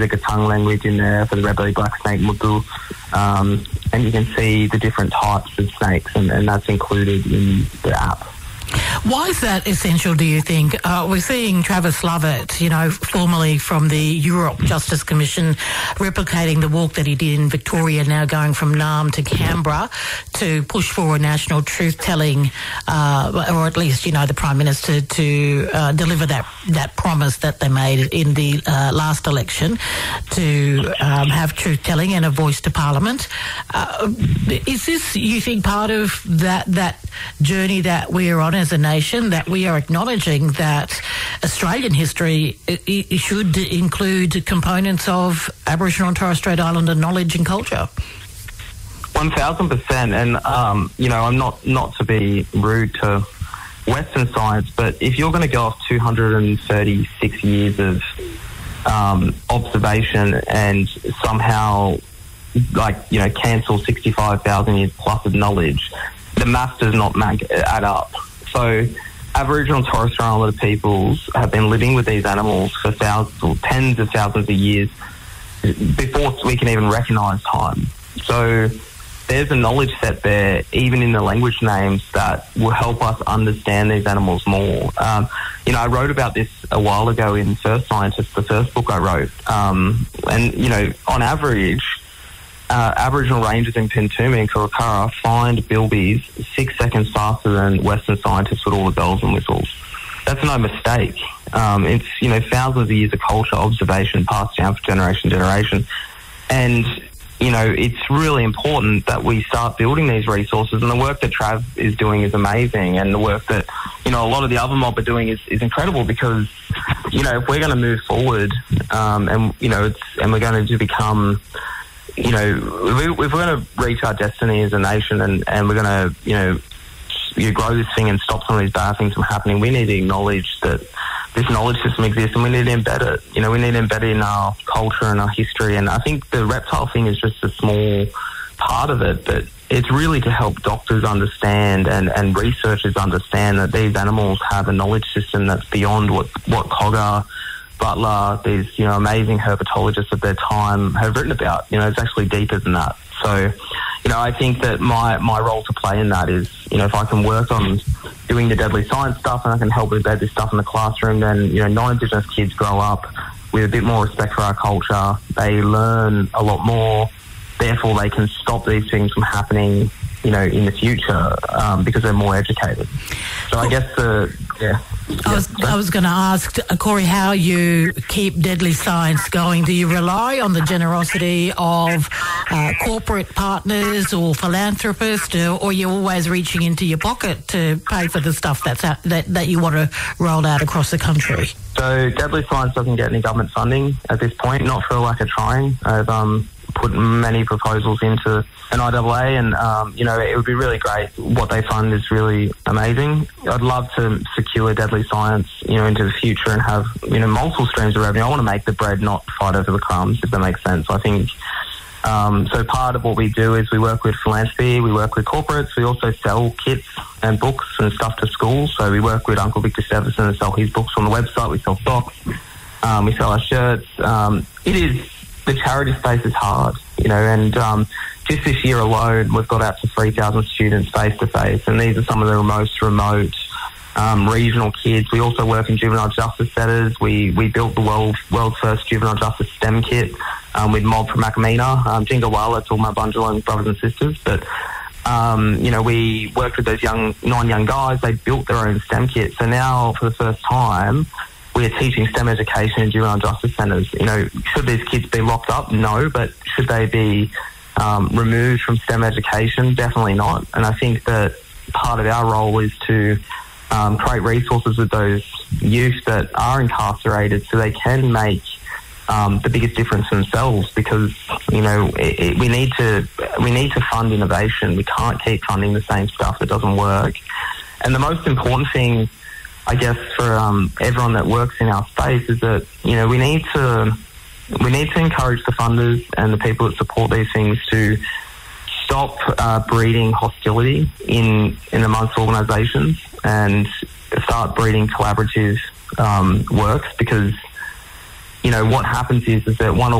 the Gatung language in there for the red-bellied black snake, mutu. And you can see the different types of snakes, and that's included in the app. Why is that essential, do you think? We're seeing Travis Lovett, formerly from the Europe Justice Commission, replicating the walk that he did in Victoria, now going from Naarm to Canberra to push for a national truth-telling, or at least, the Prime Minister to deliver that promise that they made in the last election to have truth-telling and a voice to Parliament. Is this, you think, part of that journey that we're on as a nation, that we are acknowledging that Australian history should include components of Aboriginal and Torres Strait Islander knowledge and culture? 1,000%. And, I'm not to be rude to Western science, but if you're going to go off 236 years of observation and somehow, cancel 65,000 years plus of knowledge, the math does not add up. So Aboriginal and Torres Strait Islander peoples have been living with these animals for thousands or tens of thousands of years before we can even recognise time. So there's a knowledge set there, even in the language names, that will help us understand these animals more. I wrote about this a while ago in First Scientist, the first book I wrote. On average, Aboriginal rangers in Pintume and Kurukara find bilbies 6 seconds faster than Western scientists with all the bells and whistles. That's no mistake. It's, thousands of years of culture, observation, passed down for generation to generation. And, it's really important that we start building these resources. And the work that Trav is doing is amazing. And the work that, a lot of the other mob are doing is incredible, because, if we're going to move forward, and we're going to become... if we're going to reach our destiny as a nation and we're going to, grow this thing and stop some of these bad things from happening, we need to acknowledge that this knowledge system exists, and we need to embed it. We need to embed it in our culture and our history. And I think the reptile thing is just a small part of it, but it's really to help doctors understand and researchers understand that these animals have a knowledge system that's beyond what Cogger, Butler, these amazing herpetologists of their time have written about. It's actually deeper than that. So, I think that my role to play in that is, if I can work on doing the deadly science stuff and I can help embed this stuff in the classroom, then non-Indigenous kids grow up with a bit more respect for our culture. They learn a lot more. Therefore, they can stop these things from happening, in the future, because they're more educated. So I guess I was going to ask, Corey, how you keep Deadly Science going. Do you rely on the generosity of corporate partners or philanthropists, or you're always reaching into your pocket to pay for the stuff that you want to roll out across the country? So Deadly Science doesn't get any government funding at this point, not for lack of trying. I've put many proposals into an IAA, and it would be really great. What they fund is really amazing. I'd love to secure Deadly Science into the future and have multiple streams of revenue. I want to make the bread, not fight over the crumbs, if that makes sense. I think so part of what we do is we work with philanthropy, we work with corporates, we also sell kits and books and stuff to schools. So we work with Uncle Victor Severson and sell his books on the website. We sell socks, we sell our shirts. The charity space is hard, and just this year alone, we've got out to 3,000 students face-to-face, and these are some of the most remote regional kids. We also work in juvenile justice centres. We built the world's first juvenile justice STEM kit with Mob from Makamina, Jingawala to all my Bundjalung brothers and sisters. But, we worked with those 9 young guys. They built their own STEM kit. So now, for the first time, we are teaching STEM education in juvenile justice centres. Should these kids be locked up? No, but should they be removed from STEM education? Definitely not. And I think that part of our role is to create resources with those youth that are incarcerated so they can make the biggest difference themselves, because we need to fund innovation. We can't keep funding the same stuff that doesn't work. And the most important thing, I guess, for everyone that works in our space is that we need to encourage the funders and the people that support these things to stop breeding hostility in amongst organisations and start breeding collaborative works, because what happens is that one